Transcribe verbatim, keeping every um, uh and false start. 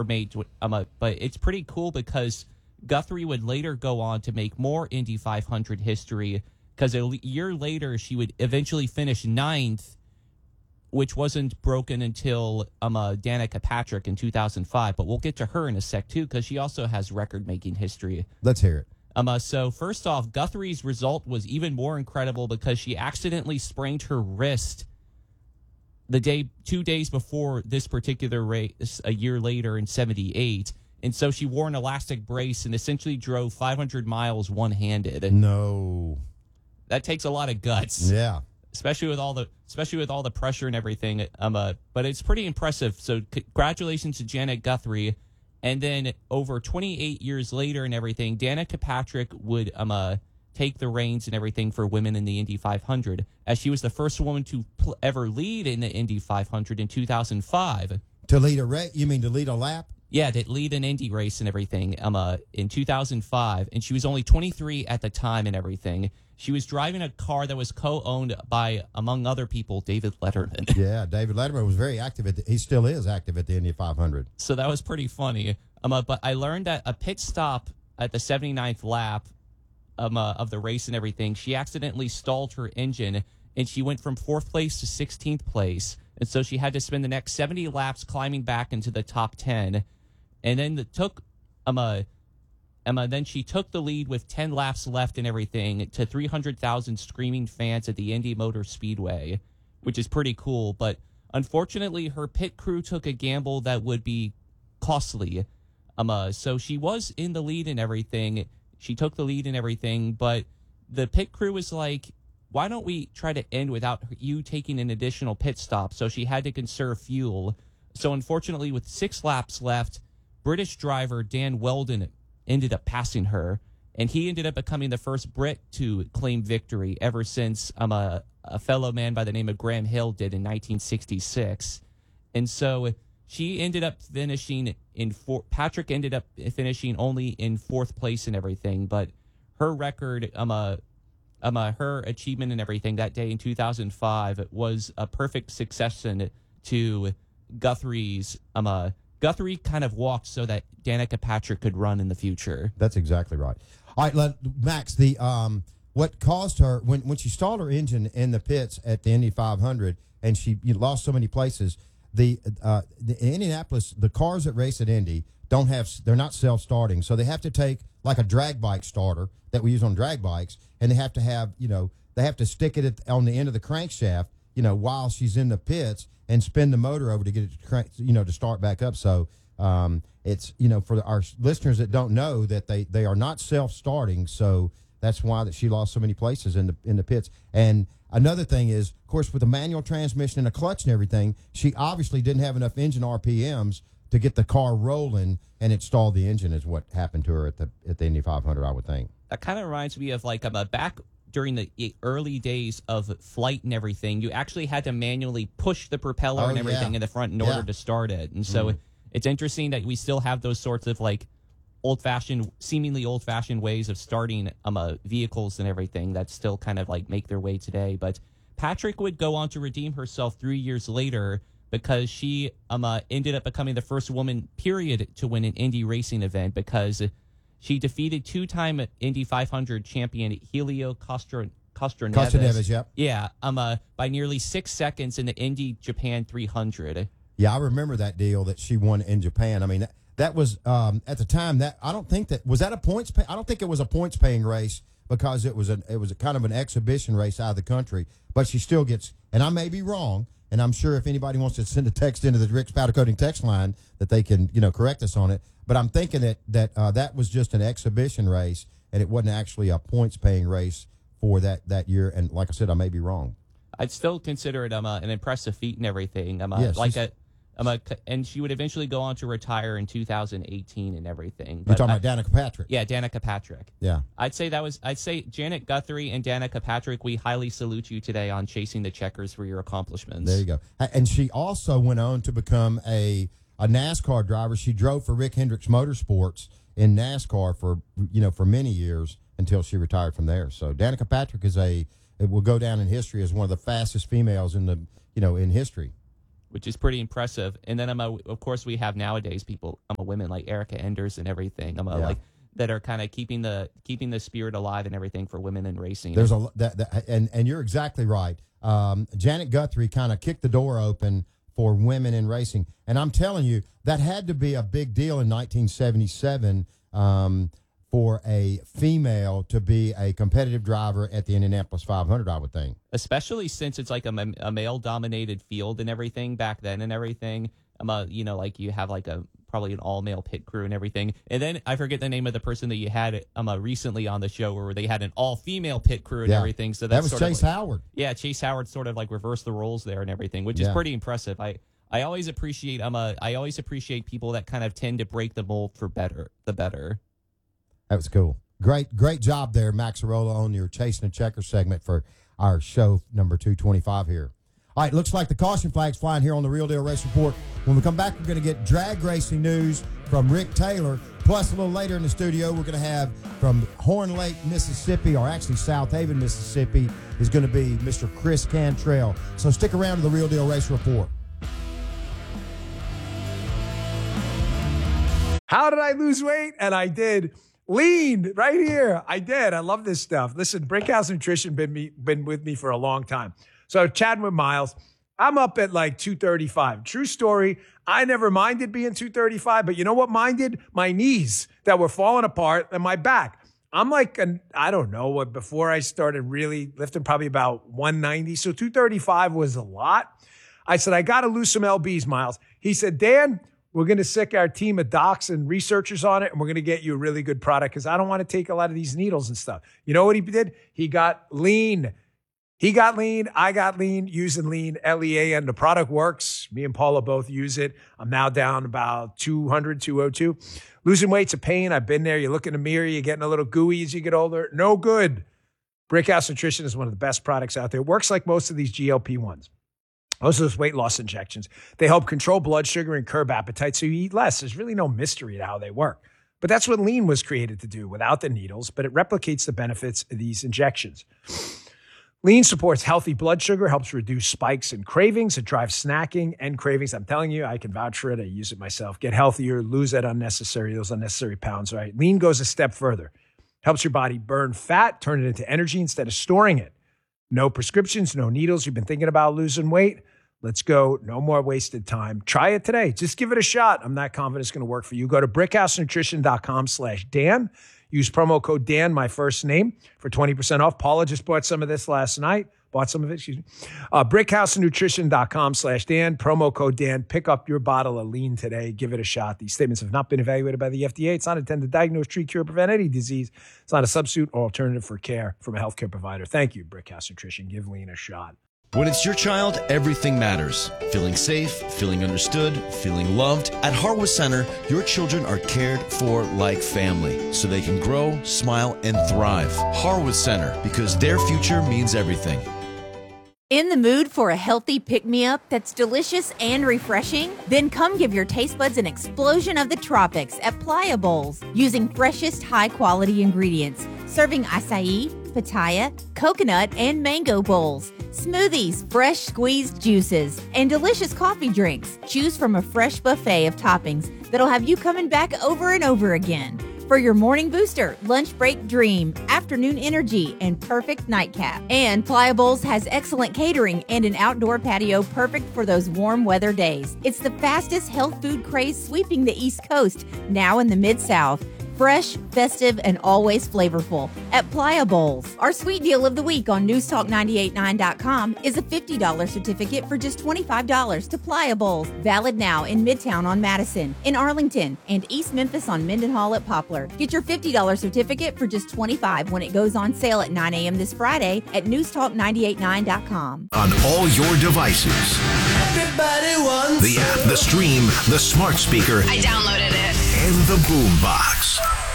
made. Um, uh, but it's pretty cool because Guthrie would later go on to make more Indy five hundred history, because a year later she would eventually finish ninth, which wasn't broken until um, uh, Danica Patrick in two thousand five. But we'll get to her in a sec, too, because she also has record-making history. Let's hear it. Um, uh, so, first off, Guthrie's result was even more incredible because she accidentally sprained her wrist the day, two days before this particular race, a year later in seventy-eight. And so she wore an elastic brace and essentially drove five hundred miles one-handed. No. That takes a lot of guts. Yeah. Especially with all the, especially with all the pressure and everything. Um, uh, but it's pretty impressive. So congratulations to Janet Guthrie. And then over twenty-eight years later and everything, Danica Patrick would um uh, take the reins and everything for women in the Indy five hundred, as she was the first woman to pl- ever lead in the Indy five hundred in two thousand five. To lead a race? You mean to lead a lap? Yeah, to lead an Indy race and everything um, uh, in two thousand five. And she was only twenty-three at the time and everything. She was driving a car that was co-owned by, among other people, David Letterman. Yeah, David Letterman was very active. At the, he still is active at the Indy five hundred. So that was pretty funny. Um, uh, but I learned that a pit stop at the seventy-ninth lap um, uh, of the race and everything, she accidentally stalled her engine, and she went from fourth place to sixteenth place. And so she had to spend the next seventy laps climbing back into the top ten. And then the took um, uh, um, uh, then she took the lead with ten laps left and everything to three hundred thousand screaming fans at the Indy Motor Speedway, which is pretty cool. But unfortunately, her pit crew took a gamble that would be costly. Um, uh, so she was in the lead and everything. She took the lead and everything, but the pit crew was like, why don't we try to end without you taking an additional pit stop? So she had to conserve fuel. So unfortunately, with six laps left, British driver Dan Weldon ended up passing her, and he ended up becoming the first Brit to claim victory ever since um, a, a fellow man by the name of Graham Hill did in nineteen sixty-six. And so she ended up finishing in four. Patrick ended up finishing only in fourth place and everything, but her record, um, uh, um, uh, her achievement and everything that day in two thousand five was a perfect succession to Guthrie's. Um, uh, Guthrie kind of walked so that Danica Patrick could run in the future. That's exactly right. All right, let, Max, the um, what caused her, when, when she stalled her engine in the pits at the Indy five hundred and she you lost so many places, the, uh, the in Indianapolis, the cars that race at Indy don't have, they're not self-starting, so they have to take like a drag bike starter that we use on drag bikes, and they have to have, you know, they have to stick it at, on the end of the crankshaft, you know, while she's in the pits, and spin the motor over to get it to crank, you know, to start back up. So um, it's, you know, for our listeners that don't know that they, they are not self-starting. So that's why that she lost so many places in the in the pits. And another thing is, of course, with a manual transmission and a clutch and everything, she obviously didn't have enough engine R P Ms to get the car rolling, and it stalled the engine is what happened to her at the at the Indy five hundred, I would think. That kind of reminds me of like I'm a back during the early days of flight and everything, you actually had to manually push the propeller oh, and everything yeah. in the front in yeah. order to start it. And so mm. it's interesting that we still have those sorts of like old-fashioned, seemingly old-fashioned ways of starting um, uh, vehicles and everything that still kind of like make their way today. But Patrick would go on to redeem herself three years later because she um, uh, ended up becoming the first woman, period, to win an Indy racing event because she defeated two-time Indy five hundred champion Helio Costro, Castroneves. Castroneves, yep. Yeah, um, uh, by nearly six seconds in the Indy Japan three hundred. Yeah, I remember that deal that she won in Japan. I mean, that, that was, um, at the time, that I don't think that, was that a points pay? I don't think it was a points-paying race because it was, a, it was a kind of an exhibition race out of the country. But she still gets, and I may be wrong, and I'm sure if anybody wants to send a text into the Rick's Powder Coating text line that they can, you know, correct us on it. But I'm thinking that that uh, that was just an exhibition race, and it wasn't actually a points-paying race for that, that year. And like I said, I may be wrong. I'd still consider it um, uh, an impressive feat and everything. Um, uh, yes, like a, um, a, and she would eventually go on to retire in two thousand eighteen and everything. You're talking I, about Danica Patrick. Yeah, Danica Patrick. Yeah. I'd say that was. I'd say Janet Guthrie and Danica Patrick. We highly salute you today on chasing the checkers for your accomplishments. There you go. And she also went on to become a. a NASCAR driver. She drove for Rick Hendricks Motorsports in NASCAR for, you know, for many years until she retired from there. So Danica Patrick is a, it will go down in history as one of the fastest females in the, you know, in history. which is pretty impressive. And then I'm a, of course we have nowadays people, I'm a women like Erica Enders and everything. I'm a, Yeah. like that are kind of keeping the keeping the spirit alive and everything for women in racing. There's a that, that and and you're exactly right. Um, Janet Guthrie kind of kicked the door open for women in racing, and I'm telling you that had to be a big deal in nineteen seventy-seven um, for a female to be a competitive driver at the Indianapolis five hundred. I would think, especially since it's like a, ma- a male dominated field and everything back then and everything. I'm a, you know, like you have like a probably an all male pit crew and everything. And then I forget the name of the person that you had um, uh, recently on the show where they had an all female pit crew and Yeah. everything. So that that's was sort Chase of like, Howard. yeah, Chase Howard sort of like reversed the roles there and everything, which is Yeah. pretty impressive. I, I always appreciate I'm a I always appreciate people that kind of tend to break the mold for better, the better. That was cool. Great, great job there, Max Arola, on your Chasing the Checker segment for our show number two twenty-five here. All right, looks like the caution flag's flying here on the Real Deal Race Report. When we come back, we're going to get drag racing news from Rick Taylor. Plus, a little later in the studio, we're going to have from Horn Lake, Mississippi, or actually South Haven, Mississippi, is going to be Mister Chris Cantrell. So stick around to the Real Deal Race Report. How did I lose weight? And I did. Lean right here. I did. I love this stuff. Listen, Brickhouse Nutrition been me been with me for a long time. So chatting with Miles, I'm up at like two thirty-five. True story. I never minded being two thirty-five, but you know what minded? My knees that were falling apart and my back. I'm like, an, I don't know what, before I started really lifting, probably about one ninety. So two thirty-five was a lot. I said, I got to lose some L Bs, Miles. He said, Dan, we're going to sick our team of docs and researchers on it, and we're going to get you a really good product because I don't want to take a lot of these needles and stuff. You know what he did? He got lean. He got lean. I got lean using lean, L E A, and the product works. Me and Paula both use it. I'm now down about two hundred, two oh two. Losing weight's a pain. I've been there. You look in the mirror, you're getting a little gooey as you get older. No good. Brickhouse Nutrition is one of the best products out there. It works like most of these G L P ones. Most of those weight loss injections. They help control blood sugar and curb appetite so you eat less. There's really no mystery to how they work. But that's what lean was created to do without the needles, but it replicates the benefits of these injections. Lean supports healthy blood sugar, helps reduce spikes and cravings. It drives snacking and cravings. I'm telling you, I can vouch for it. I use it myself. Get healthier, lose that unnecessary, those unnecessary pounds, right? Lean goes a step further. Helps your body burn fat, turn it into energy instead of storing it. No prescriptions, no needles. You've been thinking about losing weight? Let's go. No more wasted time. Try it today. Just give it a shot. I'm not confident it's going to work for you. Go to brickhousenutrition.com slash Dan. Use promo code Dan, my first name, for twenty percent off. Paula just bought some of this last night. Bought some of it, excuse me. Uh, brickhousenutrition.com slash Dan. Promo code Dan. Pick up your bottle of lean today. Give it a shot. These statements have not been evaluated by the F D A. It's not intended to diagnose, treat, cure, prevent any disease. It's not a substitute or alternative for care from a healthcare provider. Thank you, Brickhouse Nutrition. Give lean a shot. When it's your child, everything matters. Feeling safe, feeling understood, feeling loved. At Harwood Center, your children are cared for like family, so they can grow, smile, and thrive. Harwood Center, because their future means everything. In the mood for a healthy pick-me-up that's delicious and refreshing? Then come give your taste buds an explosion of the tropics at Playa Bowls, using freshest, high-quality ingredients, serving acai, pitaya, coconut, and mango bowls, smoothies, fresh squeezed juices, and delicious coffee drinks. Choose from a fresh buffet of toppings that'll have you coming back over and over again. For your morning booster, lunch break dream, afternoon energy, and perfect nightcap. And Playa Bowls has excellent catering and an outdoor patio perfect for those warm weather days. It's the fastest health food craze sweeping the East Coast, now in the Mid-South. Fresh, festive, and always flavorful at Playa Bowls. Our sweet deal of the week on news talk nine eight nine dot com is a fifty dollars certificate for just twenty-five dollars to Playa Bowls. Valid now in Midtown on Madison, in Arlington, and East Memphis on Mendenhall at Poplar. Get your fifty dollars certificate for just twenty-five dollars when it goes on sale at nine a.m. this Friday at news talk nine eight nine dot com. On all your devices. Everybody wants the app, the stream, the smart speaker, I downloaded it. and the boom box.